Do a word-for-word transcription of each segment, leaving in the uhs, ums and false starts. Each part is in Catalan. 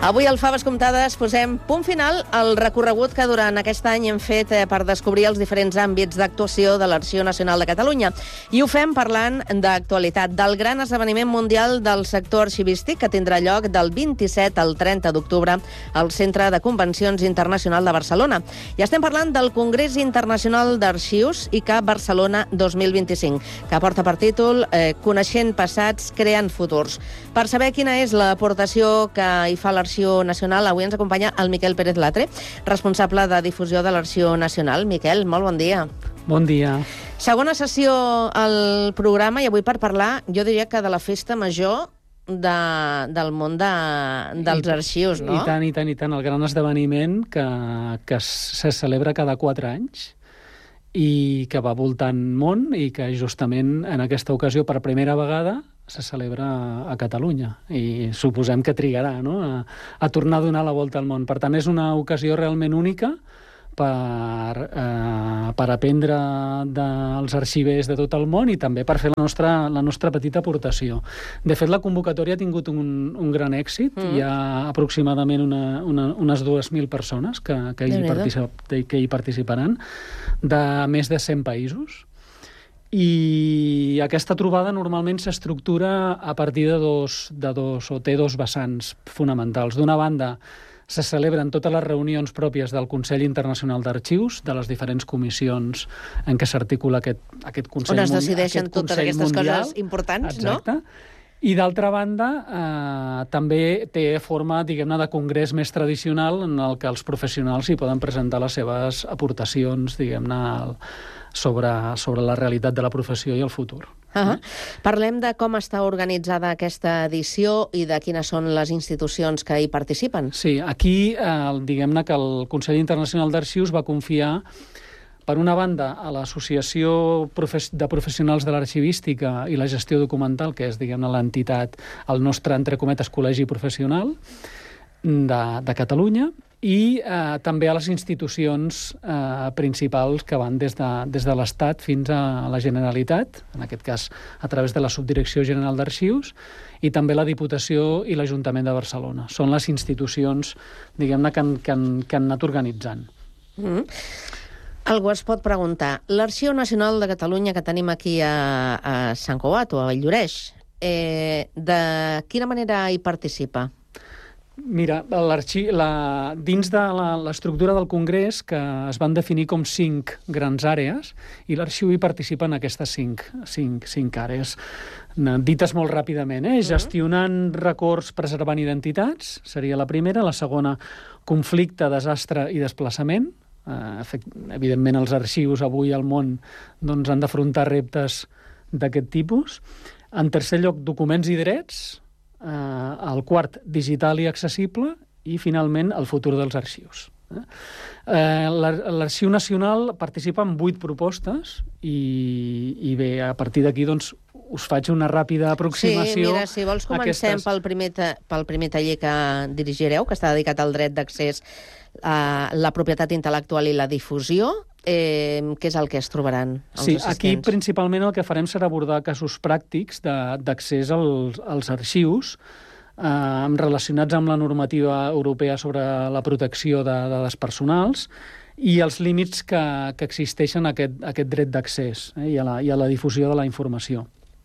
Avui al Faves Comptades posem punt final al recorregut que durant aquest any hem fet per descobrir els diferents àmbits d'actuació de l'Arxiu Nacional de Catalunya. I ho fem parlant d'actualitat, del gran esdeveniment mundial del sector arxivístic que tindrà lloc del vint-i-set al trenta d'octubre al Centre de Convencions Internacional de Barcelona. I estem parlant del Congrés Internacional d'Arxius I C A Barcelona dos mil vint-i-cinc, que porta per títol eh, Coneixent passats, creant futurs. Per saber quina és l'aportació que hi fa l'Arxiu Nacional, avui ens acompanya el Miquel Pérez Latre, responsable de difusió de l'Arxiu Nacional. Miquel, molt bon dia. Bon dia. Segona sessió al programa i avui per parlar, jo diria que de la festa major de, del món de, dels I, arxius, no? I tant, i tant, i tant. El gran esdeveniment que, que se celebra cada quatre anys i que va voltant món i que justament en aquesta ocasió per primera vegada se celebra a Catalunya i suposem que trigarà, no?, a, a tornar a donar la volta al món. Per tant, és una ocasió realment única per, eh, per aprendre dels arxivers de tot el món i també per fer la nostra, la nostra petita aportació. De fet, la convocatòria ha tingut un, un gran èxit. Mm. Hi ha aproximadament una, una, unes dues mil persones que, que, hi particip, que hi participaran de més de cent països. I aquesta trobada normalment s'estructura a partir de dos, de dos, o té dos vessants fonamentals. D'una banda, se celebren totes les reunions pròpies del Consell Internacional d'Arxius, de les diferents comissions en què s'articula aquest, aquest Consell Mundial. On es decideixen totes aquestes mundial, coses importants, exacte, no? I d'altra banda, eh, també té forma, diguem-ne, de congrés més tradicional en el que els professionals hi poden presentar les seves aportacions, diguem-ne, sobre, sobre la realitat de la professió i el futur. Uh-huh. Parlem de com està organitzada aquesta edició i de quines són les institucions que hi participen. Sí, aquí, eh, diguem-ne que el Consell Internacional d'Arxius va confiar, per una banda, a l'Associació de Professionals de l'Arxivística i la Gestió Documental, que és, diguem-ne, l'entitat, el nostre, entre cometes, col·legi professional de, de Catalunya, i eh, també a les institucions eh, principals que van des de, des de l'Estat fins a la Generalitat, en aquest cas a través de la Subdirecció General d'Arxius, i també la Diputació i l'Ajuntament de Barcelona. Són les institucions, diguem-ne, que, han, que, han, que han anat organitzant. Mm. Algú es pot preguntar, l'Arxiu Nacional de Catalunya que tenim aquí a, a Sant Cugat o a Valldoreix, eh, de quina manera hi participa? Mira, la, dins de l'estructura del Congrés, que es van definir com cinc grans àrees, i l'Arxiu hi participa en aquestes cinc, cinc, cinc àrees. Dites molt ràpidament, eh? Gestionant records, preservant identitats, seria la primera. La segona, conflicte, desastre i desplaçament. Uh, evidentment, els arxius avui al món doncs, han d'afrontar reptes d'aquest tipus. En tercer lloc, documents i drets. Uh, el quart, digital i accessible. I, finalment, el futur dels arxius. Uh, L'Arxiu Nacional participa en vuit propostes i, i bé, a partir d'aquí doncs, us faig una ràpida aproximació. Sí, mira, si vols comencem aquestes... pel, primer ta... pel primer taller que dirigireu, que està dedicat al dret d'accés a la propietat intel·lectual i la difusió. Eh, què és el que es trobaran els sí, assistents? Aquí principalment el que farem serà abordar casos pràctics d'accés als, als arxius eh, relacionats amb la normativa europea sobre la protecció de dades personals i els límits que, que existeixen a aquest, a aquest dret d'accés eh, i, a la, i a la difusió de la informació.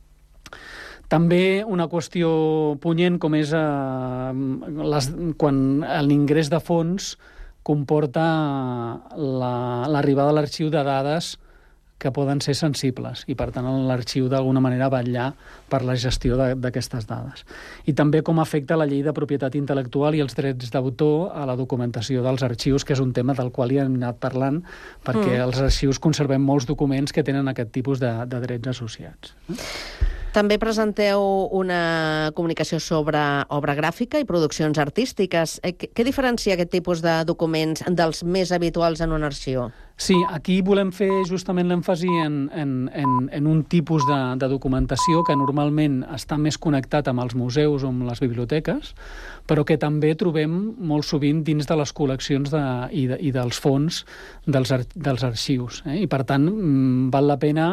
També una qüestió punyent com és eh, les, quan l'ingrés de fons comporta l'arribada la, a l'arxiu de dades que poden ser sensibles i, per tant, l'arxiu d'alguna manera vetllar per la gestió d'aquestes dades. I també com afecta la llei de propietat intel·lectual i els drets d'autor a la documentació dels arxius, que és un tema del qual hi hem anat parlant, perquè mm. els arxius conservem molts documents que tenen aquest tipus de, de drets associats. També presenteu una comunicació sobre obra gràfica i produccions artístiques. Què diferencia aquest tipus de documents dels més habituals en un arxiu? Sí, aquí volem fer justament l'èmfasi en, en, en, en un tipus de, de documentació que normalment està més connectat amb els museus o amb les biblioteques, però que també trobem molt sovint dins de les col·leccions de, i, de, i dels fons dels, ar, dels arxius. Eh? I, per tant, val la pena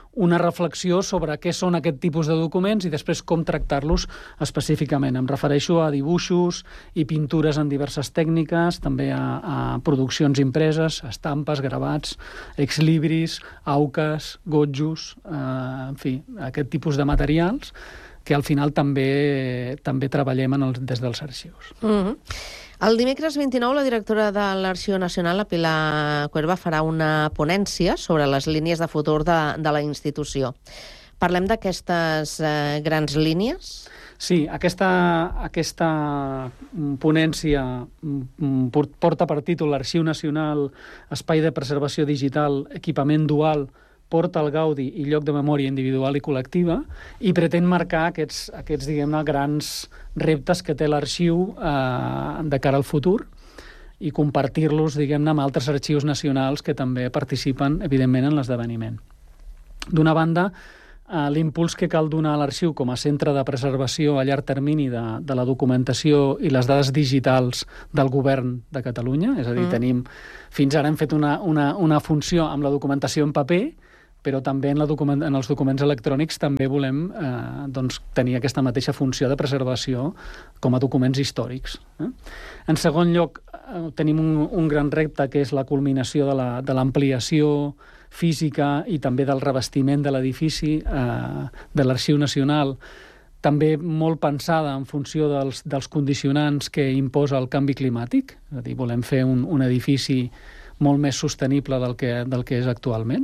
una reflexió sobre què són aquest tipus de documents i després com tractar-los específicament. Em refereixo a dibuixos i pintures en diverses tècniques, també a, a produccions impreses, estampes, gravats, exlibris, auques, gotjos, eh, en fi, aquest tipus de materials que al final també també treballem en el, des dels arxius. Mm-hmm. El dimecres vint-i-nou, la directora de l'Arxiu Nacional, la Pilar Cuerva, farà una ponència sobre les línies de futur de, de la institució. Parlem d'aquestes eh, grans línies? Sí, aquesta, aquesta ponència porta per títol l'Arxiu Nacional, Espai de Preservació Digital, Equipament Dual, porta el gaudi i lloc de memòria individual i col·lectiva i pretén marcar aquests, aquests diguem-ne, grans reptes que té l'arxiu eh, de cara al futur i compartir-los, diguem-ne, amb altres arxius nacionals que també participen, evidentment, en l'esdeveniment. D'una banda, eh, l'impuls que cal donar a l'arxiu com a centre de preservació a llarg termini de, de la documentació i les dades digitals del govern de Catalunya, és a dir, mm. tenim, fins ara hem fet una, una, una funció amb la documentació en paper, però també en, la document, en els documents electrònics també volem eh, doncs, tenir aquesta mateixa funció de preservació com a documents històrics. Eh? En segon lloc, eh, tenim un, un gran repte que és la culminació de l'ampliació física i també del revestiment de l'edifici eh, de l'Arxiu Nacional, també molt pensada en funció dels, dels condicionants que imposa el canvi climàtic, és a dir, volem fer un, un edifici molt més sostenible del que, del que és actualment.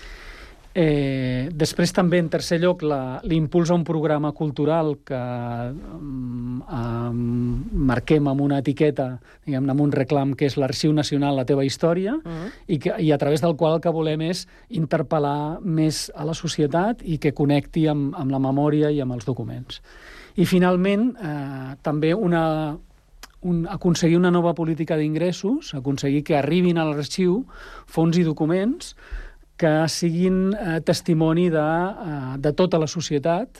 Eh, després també, en tercer lloc, l'impuls a un programa cultural que um, um, marquem amb una etiqueta, diguem-ne, amb un reclam que és l'Arxiu Nacional, la teva història, uh-huh. i, que, i a través del qual el que volem és interpel·lar més a la societat i que connecti amb, amb la memòria i amb els documents. I finalment, eh, també una, un, aconseguir una nova política d'ingressos, aconseguir que arribin a l'arxiu fons i documents que siguin eh, testimoni de, eh, de tota la societat,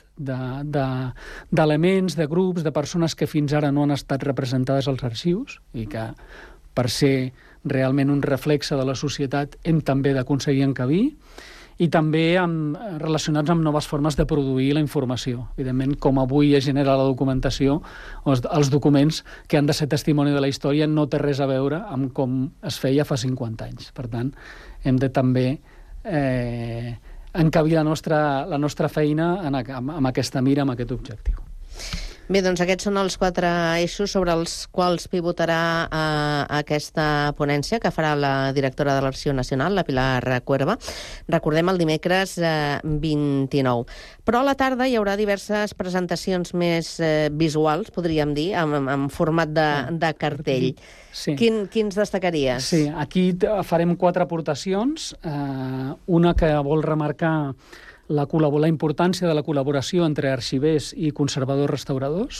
d'elements, de, de, de grups, de persones que fins ara no han estat representades als arxius i que, per ser realment un reflexe de la societat, hem també d'aconseguir encabir, i també amb, relacionats amb noves formes de produir la informació. Evidentment, com avui es genera la documentació, els, els documents que han de ser testimoni de la història no té res a veure amb com es feia fa cinquanta anys. Per tant, hem de també Eh, encabir la nostra, la nostra feina en, amb, amb aquesta mira, amb aquest objectiu. Bé, doncs aquests són els quatre eixos sobre els quals pivotarà eh, aquesta ponència que farà la directora de l'Arxiu Nacional, la Pilar Cuerva. Recordem el dimecres eh, vint-i-nou. Però a la tarda hi haurà diverses presentacions més eh, visuals, podríem dir, en, en format de, de cartell. Sí. Quin, quins destacaries? Sí, aquí farem quatre aportacions. Eh, una que vol remarcar la, la importància de la col·laboració entre arxivers i conservadors restauradors.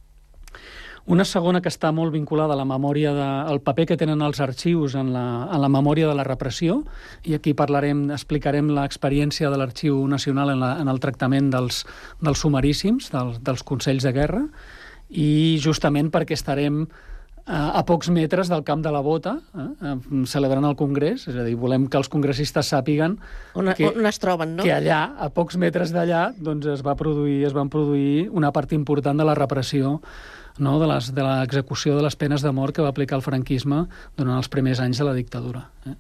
Una segona que està molt vinculada a la memòria de, al paper que tenen els arxius en la, en la memòria de la repressió, i aquí parlarem, explicarem l'experiència de l'Arxiu Nacional en, la, en el tractament dels, dels sumaríssims, dels, dels consells de guerra, i justament perquè estarem a pocs metres del camp de la Bota, eh, celebrant el Congrés, és a dir, volem que els congressistes sàpiguen on, que, on es troben, no? Que allà, a pocs metres d'allà, doncs es va produir, es van produir una part important de la repressió, no, de les, de l'execució de les penes de mort que va aplicar el franquisme durant els primers anys de la dictadura. Eh?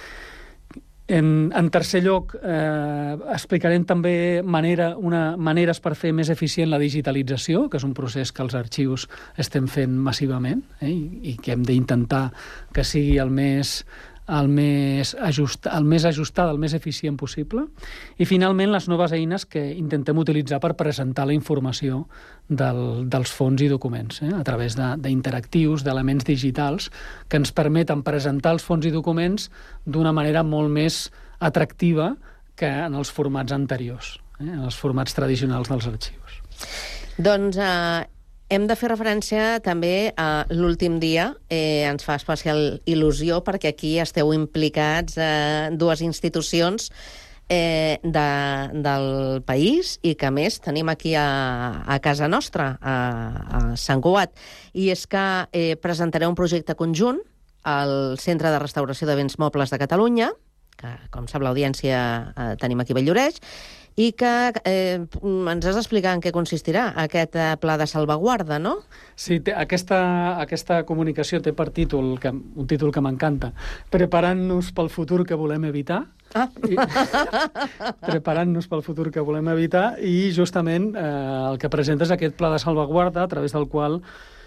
En, en tercer lloc, eh, explicarem també manera, una, maneres per fer més eficient la digitalització, que és un procés que els arxius estem fent massivament, eh, i, i que hem d'intentar que sigui el més, el, més ajust, el més ajustada, el més eficient possible. I finalment, les noves eines que intentem utilitzar per presentar la informació del, dels fons i documents, eh, a través d'interactius, de, d'elements digitals, que ens permeten presentar els fons i documents d'una manera molt més atractiva que en els formats anteriors, eh, en els formats tradicionals dels arxius. Doncs eh, hem de fer referència també a l'últim dia. Eh, ens fa especial il·lusió perquè aquí esteu implicats eh, dues institucions eh, de, del país i que, a més, tenim aquí a, a casa nostra, a, a Sant Cugat. I és que eh, presentareu un projecte conjunt al Centre de Restauració de Béns Mobles de Catalunya, que, com sap l'audiència, eh, tenim aquí a Valldoreix, i que eh, ens has d'explicar en què consistirà aquest eh, pla de salvaguarda, no? Sí, té, aquesta, aquesta comunicació té per títol, que, un títol que m'encanta, Preparant-nos pel futur que volem evitar. Ah. I, Preparant-nos pel futur que volem evitar, i justament eh, el que presenta és aquest pla de salvaguarda a través del qual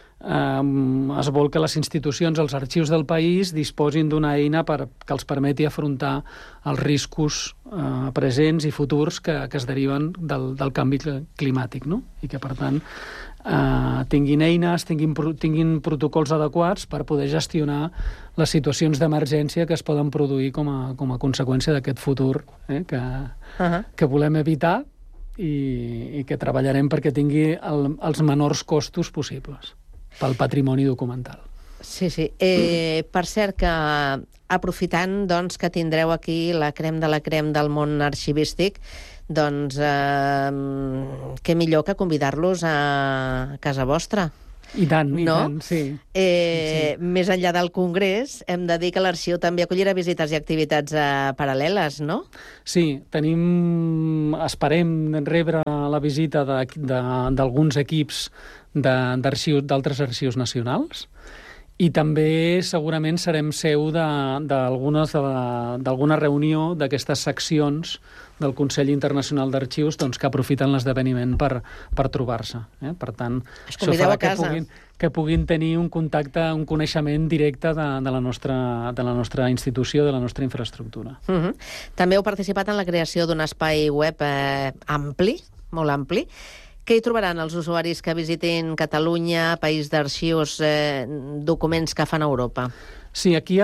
Um, es vol que les institucions, els arxius del país disposin d'una eina per, que els permeti afrontar els riscos uh, presents i futurs que, que es deriven del, del canvi climàtic, no? I que, per tant, uh, tinguin eines, tinguin, tinguin protocols adequats per poder gestionar les situacions d'emergència que es poden produir com a, com a conseqüència d'aquest futur eh, que, uh-huh. que volem evitar i, i que treballarem perquè tingui el, els menors costos possibles pel patrimoni documental. Sí, sí. Eh, per cert, que aprofitant doncs, que tindreu aquí la crem de la crem del món arxivístic, doncs eh, què millor que convidar-los a casa vostra. I tant, i no? tant, sí. Eh, sí. Més enllà del congrés, hem de dir que l'arxiu també acollirà visites i activitats eh, paral·leles, no? Sí, tenim, esperem rebre la visita d'alguns equips d'arxius, d'altres arxius nacionals, i també segurament serem seu d'alguna reunió d'aquestes seccions del Consell Internacional d'Arxius, doncs, que aprofiten l'esdeveniment per, per trobar-se. Eh? Per tant, això farà que puguin, que puguin tenir un contacte, un coneixement directe de, de, la, nostra, de la nostra institució, de la nostra infraestructura. Uh-huh. També heu participat en la creació d'un espai web eh, ampli, molt ampli. Què hi trobaran els usuaris que visitin Catalunya, País d'Arxius, eh, documents que fan a Europa? Sí, aquí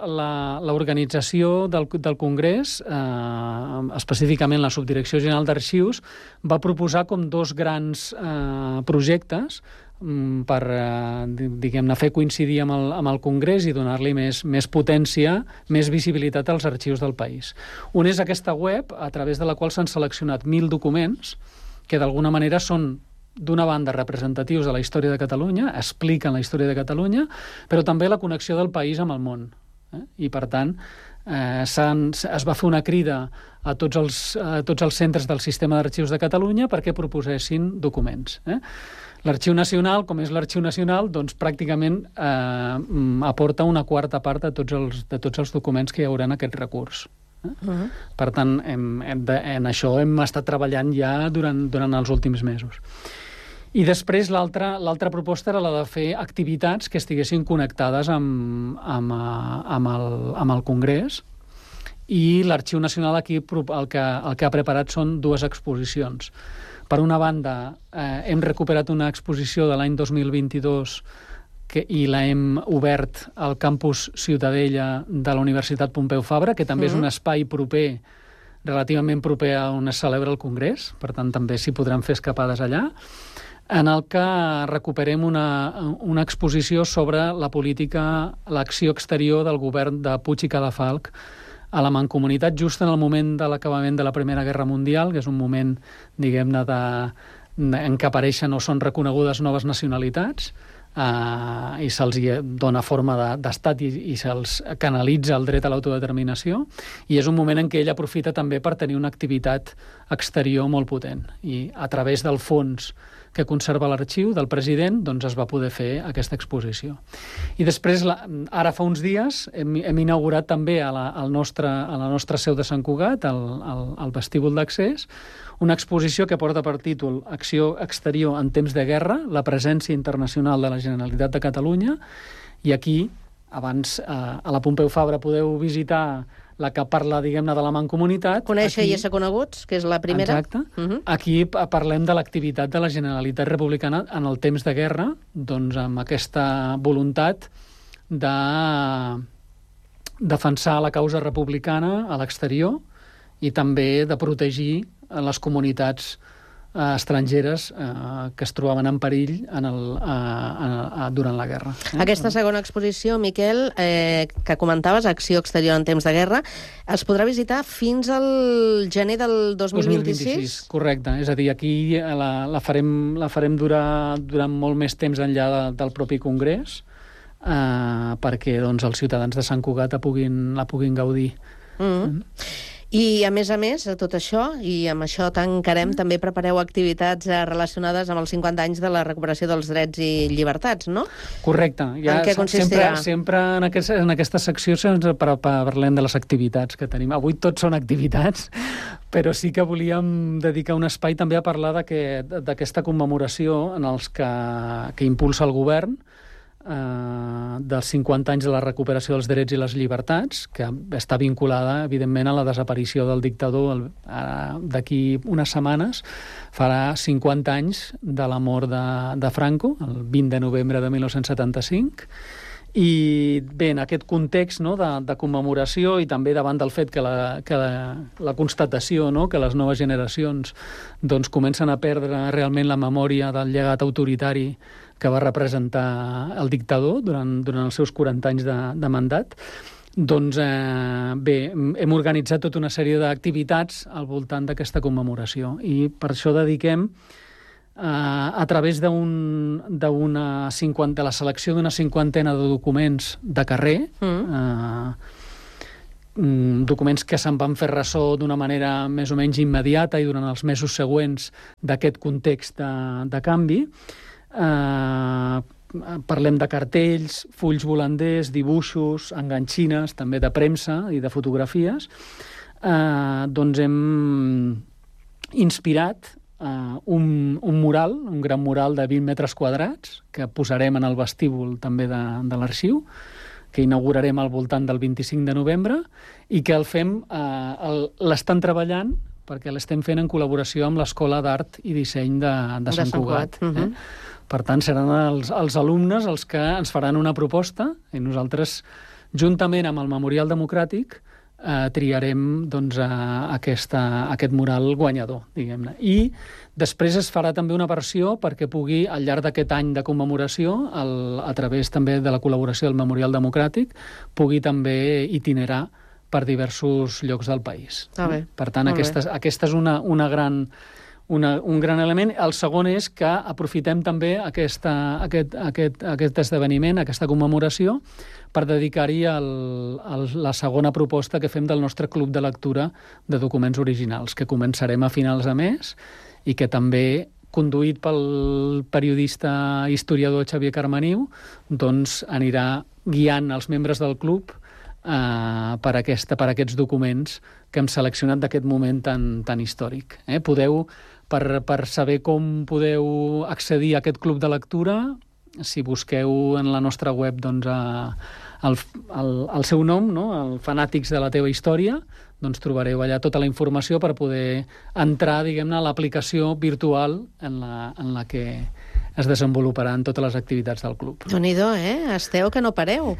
l'organització del, del Congrés, eh, específicament la Subdirecció General d'Arxius, va proposar com dos grans eh, projectes per, eh, diguem-ne, fer coincidir amb el, amb el Congrés i donar-li més, més potència, més visibilitat als arxius del país. Un és aquesta web, a través de la qual s'han seleccionat mil documents, que d'alguna manera són, d'una banda, representatius de la història de Catalunya, expliquen la història de Catalunya, però també la connexió del país amb el món. Eh? I, per tant, eh, es va fer una crida a tots els, a tots els centres del sistema d'arxius de Catalunya perquè proposessin documents. Eh? L'Arxiu Nacional, com és l'Arxiu Nacional, doncs pràcticament eh, aporta una quarta part de tots els, de tots els documents que hi haurà en aquest recurs. Uh-huh. Per tant, hem, hem de, en això hem estat treballant ja durant, durant els últims mesos. I després l'altra l'altra proposta era la de fer activitats que estiguessin connectades amb, amb, amb, el, amb el Congrés, i l'Arxiu Nacional aquí el que, el que ha preparat són dues exposicions. Per una banda, eh, hem recuperat una exposició de l'any dos mil vint-i-dos que, i la hem obert al campus Ciutadella de la Universitat Pompeu Fabra, que també mm. és un espai proper, relativament proper a on es celebra el Congrés, per tant també s'hi podran fer escapades allà, en el que recuperem una, una exposició sobre la política, l'acció exterior del govern de Puig i Cadafalch a la Mancomunitat, just en el moment de l'acabament de la Primera Guerra Mundial, que és un moment, diguem-ne, de, en què apareixen o són reconegudes noves nacionalitats, Uh, i se'ls dona forma d'estat de, i, i se'ls canalitza el dret a l'autodeterminació, i és un moment en què ell aprofita també per tenir una activitat exterior molt potent, i a través del fons que conserva l'arxiu del president, doncs es va poder fer aquesta exposició. I després, la, ara fa uns dies, hem, hem inaugurat també a la, al nostre, a la nostra seu de Sant Cugat, al, al, al vestíbul d'accés, una exposició que porta per títol Acció exterior en temps de guerra, la presència internacional de la Generalitat de Catalunya, i aquí, abans, eh, a la Pompeu Fabra podeu visitar la que parla, diguem-ne, de la Mancomunitat. Conèixer i ésser coneguts, que és la primera. Exacte. Uh-huh. Aquí parlem de l'activitat de la Generalitat Republicana en el temps de guerra, doncs amb aquesta voluntat de defensar la causa republicana a l'exterior i també de protegir les comunitats eh, estrangeres eh, que es trobaven en perill en el, eh, eh, durant la guerra. Eh? Aquesta segona exposició, Miquel, eh, que comentaves, Acció exterior en temps de guerra, es podrà visitar fins al gener del dos mil vint-i-sis? dos mil vint-i-sis, correcte. És a dir, aquí la, la farem, la farem durar durant molt més temps enllà de, del propi Congrés, eh, perquè doncs, els ciutadans de Sant Cugat la puguin, la puguin gaudir Mm-hmm. Mm-hmm. I, a més a més, a tot això, i amb això tancarem, també prepareu activitats relacionades amb els cinquanta anys de la recuperació dels drets i llibertats, no? Correcte. Ja en què consistirà? Sempre, sempre en, aquest, en aquesta secció ens parlem de les activitats que tenim. Avui tot són activitats, però sí que volíem dedicar un espai també a parlar d'aquesta commemoració en els que, que impulsa el govern, Uh, dels cinquanta anys de la recuperació dels drets i les llibertats, que està vinculada, evidentment, a la desaparició del dictador. Uh, d'aquí unes setmanes farà cinquanta anys de la mort de, de Franco, el vint de novembre de mil nou-cents setanta-cinc, i bé, en aquest context, no, de, de commemoració, i també davant del fet que la, que la, la constatació, no, que les noves generacions doncs, comencen a perdre realment la memòria del llegat autoritari que va representar el dictador durant, durant els seus quaranta anys de, de mandat, doncs eh, bé, hem organitzat tota una sèrie d'activitats al voltant d'aquesta commemoració, i per això dediquem eh, a través d'un, d'una cinquanta, de la selecció d'una cinquantena de documents de carrer, mm. eh, documents que se'n van fer ressò d'una manera més o menys immediata i durant els mesos següents d'aquest context de, de canvi. Uh, parlem de cartells, fulls volanders, dibuixos, enganxines, també de premsa i de fotografies. Uh, doncs hem inspirat uh, un, un mural, un gran mural de vint metres quadrats, que posarem en el vestíbul també de, de l'arxiu, que inaugurarem al voltant del vint-i-cinc de novembre, i que el fem, uh, l'estan treballant perquè l'estem fent en col·laboració amb l'Escola d'Art i Disseny de, de, de Sant Cugat. Cugat. Uh-huh. eh? Per tant, seran els, els alumnes els que ens faran una proposta, i nosaltres, juntament amb el Memorial Democràtic, eh, triarem doncs, a, aquesta, aquest mural guanyador, diguem-ne. I després es farà també una versió perquè pugui, al llarg d'aquest any de commemoració, el, a través també de la col·laboració del Memorial Democràtic, pugui també itinerar per diversos llocs del país. Ah, bé. Per tant, aquesta, aquesta és una, una gran... Una, un gran element. El segon és que aprofitem també aquesta, aquest, aquest, aquest esdeveniment, aquesta commemoració, per dedicar-hi el, el, la segona proposta que fem del nostre club de lectura de documents originals, que començarem a finals de mes i que també, conduït pel periodista historiador Xavier Carmaniu, doncs anirà guiant els membres del club eh, per, aquesta, per aquests documents que hem seleccionat d'aquest moment tan, tan històric. Eh? Podeu Per, per saber com podeu accedir a aquest club de lectura, si busqueu en la nostra web doncs, a, el, el, el seu nom, no? El Fanàtics de la teva història, doncs trobareu allà tota la informació per poder entrar, diguem-ne, a l'aplicació virtual en la, en la que es desenvoluparan totes les activitats del club. Déu-n'hi-do, eh? Esteu que no pareu.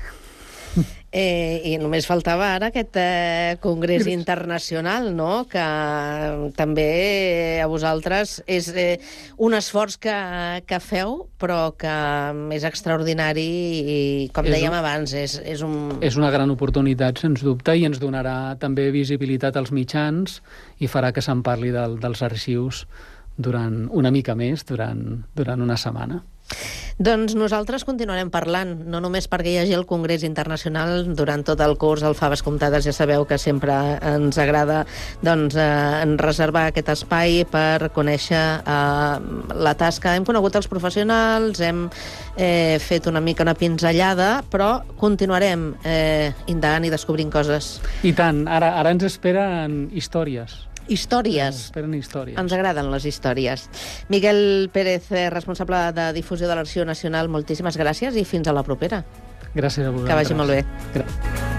Eh, I només faltava ara aquest eh, congrés internacional, no? Que també a vosaltres és eh, un esforç que, que feu, però que és extraordinari i, com és dèiem un, abans, és, és un... És una gran oportunitat, sens dubte, i ens donarà també visibilitat als mitjans i farà que se'n parli del, dels arxius durant una mica més, durant, durant una setmana. Doncs nosaltres continuarem parlant, no només perquè hi hagi el Congrés Internacional durant tot el curs, el Faves Comptades, ja sabeu que sempre ens agrada doncs, eh, reservar aquest espai per conèixer eh, la tasca. Hem conegut els professionals, hem eh, fet una mica una pinzellada, però continuarem eh, indagant i descobrint coses. I tant, ara, ara ens esperen històries. Històries. Esperen històries. Ens agraden les històries. Miguel Pérez, responsable de difusió de l'Arxiu Nacional, moltíssimes gràcies i fins a la propera. Gràcies a vosaltres. Que vagi molt bé. Gràcies.